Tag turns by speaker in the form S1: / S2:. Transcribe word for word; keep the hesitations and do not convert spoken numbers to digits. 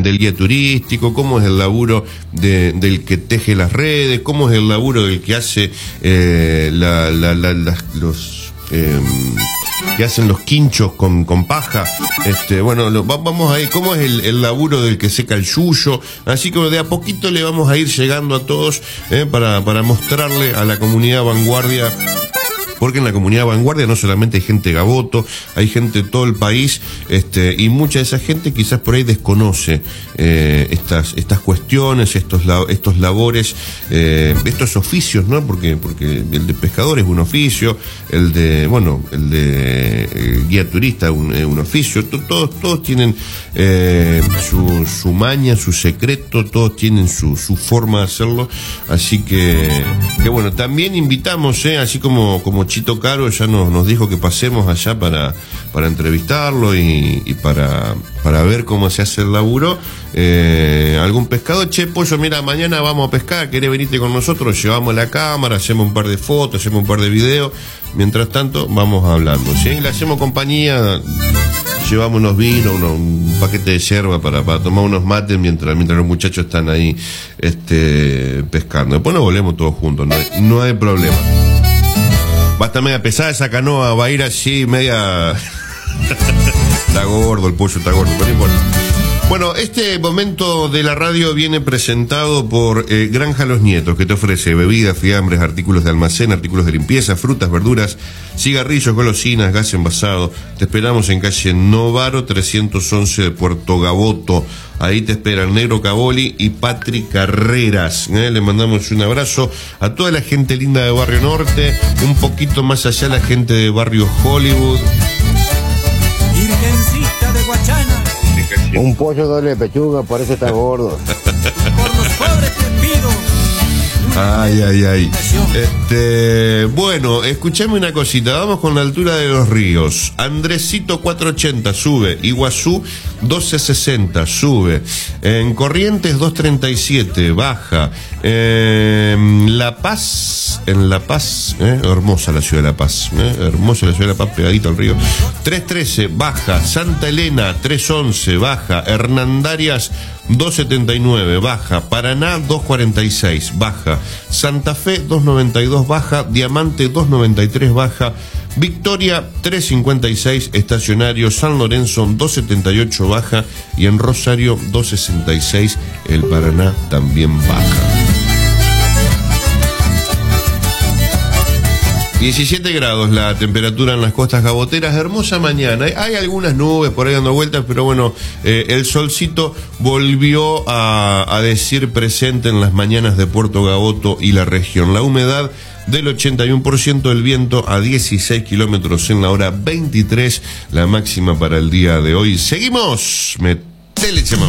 S1: del guía turístico, cómo es el laburo de, del que teje las redes, cómo es el laburo del que hace eh, la, la, la, la, los... Eh, que hacen los quinchos con, con paja. Este, bueno, lo, vamos a ir, cómo es el, el laburo del que seca el yuyo. Así que de a poquito le vamos a ir llegando a todos eh, para, para mostrarle a la comunidad Vanguardia. Porque en la comunidad Vanguardia no solamente hay gente de Gaboto, hay gente de todo el país, este, y mucha de esa gente quizás por ahí desconoce eh, estas estas cuestiones, estos estos labores, eh, estos oficios, ¿no? Porque porque el de pescador es un oficio, el de, bueno, el de eh, guía turista es un, eh, un oficio, todos todos tienen eh, su, su maña, su secreto, todos tienen su, su forma de hacerlo, así que, que bueno, también invitamos, eh, así como, como Chito Caro ya nos, nos dijo que pasemos allá para, para entrevistarlo y, y para, para ver cómo se hace el laburo. Eh, algún pescador, che, pollo, mira, mañana vamos a pescar, ¿querés venirte con nosotros? Llevamos la cámara, hacemos un par de fotos, hacemos un par de videos. Mientras tanto, vamos hablando, ¿sí? Le hacemos compañía, llevamos unos vinos, unos, un paquete de yerba para, para tomar unos mates mientras, mientras los muchachos están ahí este, pescando. Después nos volvemos todos juntos, no hay, no hay problema. Va a estar media pesada esa canoa, va a ir así, media... Está gordo, el pollo está gordo, pero no importa. Bueno, este momento de la radio viene presentado por eh, Granja Los Nietos, que te ofrece bebidas, fiambres, artículos de almacén, artículos de limpieza, frutas, verduras, cigarrillos, golosinas, gas envasado. Te esperamos en calle Novaro trescientos once de Puerto Gaboto. Ahí te esperan Negro Caboli y Patri Carreras. ¿eh? Le mandamos un abrazo a toda la gente linda de Barrio Norte, un poquito más allá la gente de Barrio Hollywood.
S2: Virgencita de Guachana.
S3: Un pollo doble pechuga, parece estar gordo.
S2: Por los pobres te pido.
S1: Ay, ay, ay. Este, bueno, escuchame una cosita. Vamos con la altura de los ríos. Andresito cuatrocientos ochenta sube. Iguazú doce sesenta sube. En Corrientes doscientos treinta y siete baja. En La Paz, en La Paz, eh, hermosa la ciudad de La Paz. Eh, hermosa la ciudad de La Paz, pegadito al río. trescientos trece baja. Santa Elena trescientos once baja. Hernandarias doscientos setenta y nueve baja. Paraná doscientos cuarenta y seis baja. Santa Fe doscientos noventa y dos baja. Diamante doscientos noventa y tres baja. Victoria trescientos cincuenta y seis estacionario. San Lorenzo doscientos setenta y ocho baja. Y en Rosario doscientos sesenta y seis el Paraná también baja. diecisiete grados la temperatura en las costas gaboteras, hermosa mañana. Hay algunas nubes por ahí dando vueltas, pero bueno, eh, el solcito volvió a, a decir presente en las mañanas de Puerto Gaboto y la región. La humedad del ochenta y uno por ciento, el viento a dieciséis kilómetros en la hora, veintitrés la máxima para el día de hoy. Seguimos, metele, chema.